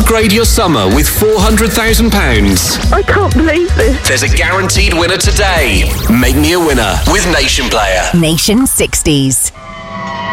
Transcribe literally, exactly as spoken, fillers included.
Upgrade your summer with four hundred thousand pounds. I can't believe this. There's a guaranteed winner today. Make me a winner with Nation Player. Nation sixties.